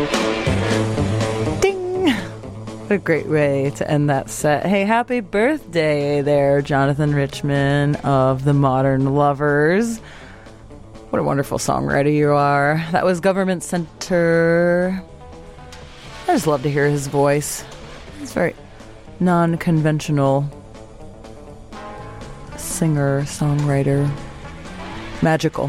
Ding! What a great way to end that set. Hey, happy birthday there, Jonathan Richman of the Modern Lovers. What a wonderful songwriter you are. That was Government Center. I just love to hear his voice. He's very non-conventional singer, songwriter. Magical.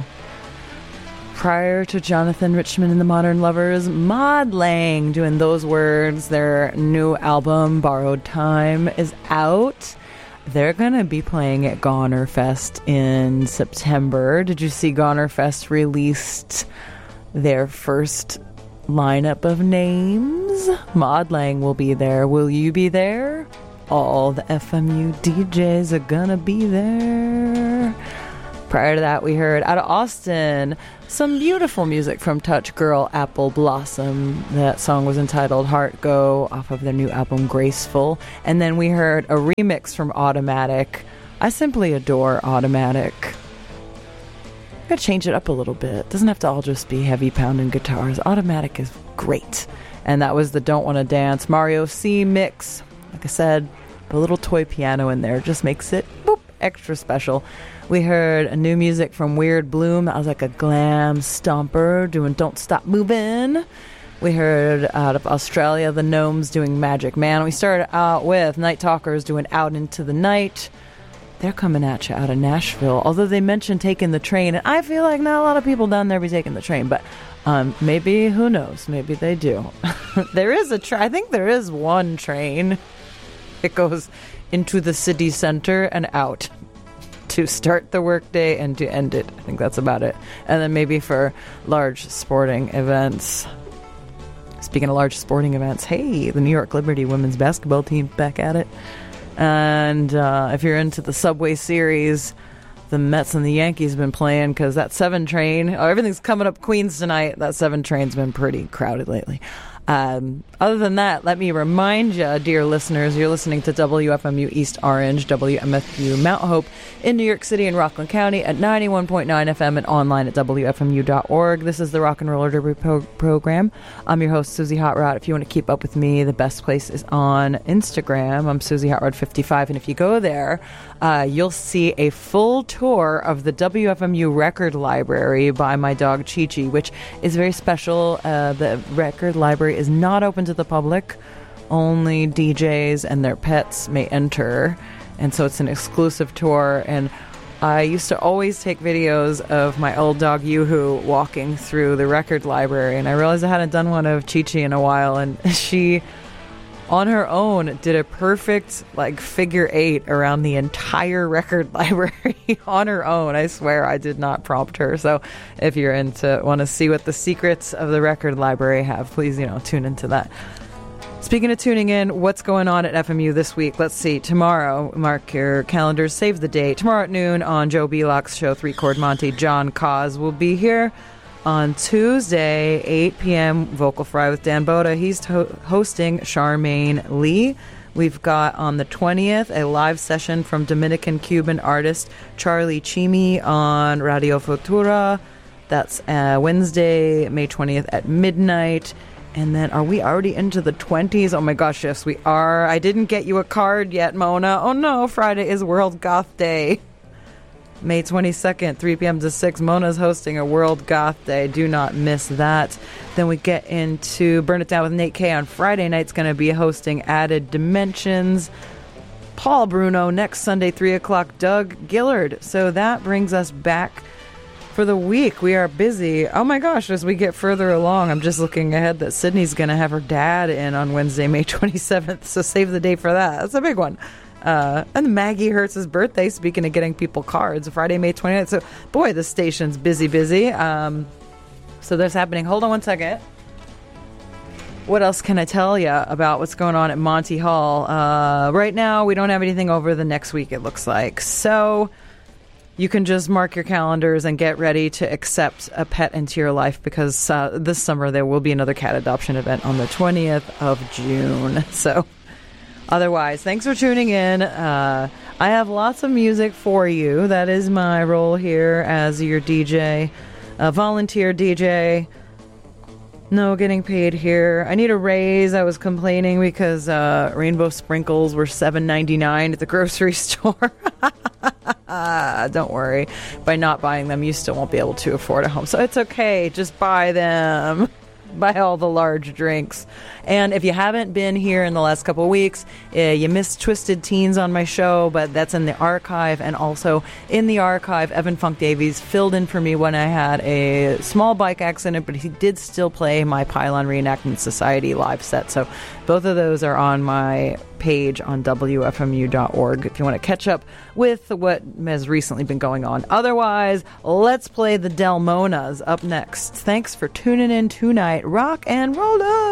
Prior to Jonathan Richman and the Modern Lovers, Mod Lang doing Those Words. Their new album, Borrowed Time, is out. They're going to be playing at Goner Fest in September. Did you see Goner Fest released their first lineup of names? Mod Lang will be there. Will you be there? All the FMU DJs are going to be there. Prior to that, we heard out of Austin some beautiful music from Touch Girl Apple Blossom. That song was entitled Heart Go off of their new album Graceful. And then we heard a remix from Automatic. I simply adore Automatic. I'm going to change it up a little bit. It doesn't have to all just be heavy pounding guitars. Automatic is great. And that was the Don't Wanna Dance Mario C mix. Like I said, the little toy piano in there just makes it boop, extra special. We heard a new music from Weird Bloom. That was like a glam stomper doing Don't Stop Moving. We heard out of Australia, the Gnomes doing Magic Man. We started out with Night Talkers doing Out Into the Night. They're coming at you out of Nashville. Although they mentioned taking the train, and I feel like not a lot of people down there be taking the train, but maybe, who knows? Maybe they do. There is I think there is one train. It goes into the city center and out to start the workday and to end it. I think that's about it. And then maybe for large sporting events. Speaking of large sporting events, hey, the New York Liberty women's basketball team back at it. And if you're into the Subway Series, the Mets and the Yankees have been playing because that 7 train, everything's coming up Queens tonight. That 7 train's been pretty crowded lately. Other than that, let me remind you, dear listeners, you're listening to WFMU East Orange, WMFU Mount Hope in New York City and Rockland County at 91.9 FM and online at WFMU.org. This is the Rock and Roller Derby program. I'm your host, Susie Hot Rod. If you want to keep up with me, the best place is on Instagram. I'm Susie Hot Rod 55, and if you go there, you'll see a full tour of the WFMU record library by my dog Chi-Chi, which is very special. The record library is not open to the public. Only DJs and their pets may enter, and so it's an exclusive tour. And I used to always take videos of my old dog Yoo-Hoo walking through the record library, and I realized I hadn't done one of Chi-Chi in a while, and she on her own did a perfect figure 8 around the entire record library on her own. I swear I did not prompt her. So if you're want to see what the secrets of the record library have, please, tune into that. Speaking of tuning in, what's going on at FMU this week? Let's see. Tomorrow, mark your calendars, save the date. Tomorrow at noon on Joe Belock's show, 3 Chord Monty, John Cos will be here. On Tuesday, 8 p.m., Vocal Fry with Dan Boda. He's hosting Charmaine Lee. We've got on the 20th a live session from Dominican-Cuban artist Charlie Chimi on Radio Futura. That's Wednesday, May 20th at midnight. And then, are we already into the 20s? Oh my gosh, yes, we are. I didn't get you a card yet, Mona. Oh no, Friday is World Goth Day. May 22nd, 3 p.m. to 6, Mona's hosting a World Goth Day. Do not miss that. Then we get into Burn It Down with Nate K on Friday night's going to be hosting Added Dimensions. Paul Bruno next Sunday, 3 o'clock, Doug Gillard. So that brings us back for the week. We are busy. Oh my gosh, as we get further along, I'm just looking ahead that Sydney's going to have her dad in on Wednesday, May 27th. So save the day for that. That's a big one. And Maggie Hertz's birthday, speaking of getting people cards, Friday, May 29th. So, boy, the station's busy. So that's happening. Hold on one second. What else can I tell you about what's going on at Monty Hall? Right now, we don't have anything over the next week, it looks like. So you can just mark your calendars and get ready to accept a pet into your life, because this summer there will be another cat adoption event on the 20th of June. So otherwise, thanks for tuning in. I have lots of music for you. That is my role here as your DJ, volunteer DJ. No getting paid here. I need a raise. I was complaining because rainbow sprinkles were $7.99 at the grocery store. Don't worry. By not buying them, you still won't be able to afford a home. So it's okay. Just buy them. Buy all the large drinks. And if you haven't been here in the last couple of weeks, you missed Twisted Teens on my show, but that's in the archive. And also in the archive, Evan Funk Davies filled in for me when I had a small bike accident, but he did still play my Pylon Reenactment Society live set. So both of those are on my page on WFMU.org if you want to catch up with what has recently been going on. Otherwise, let's play the Delmonas up next. Thanks for tuning in tonight. Rock and roll up!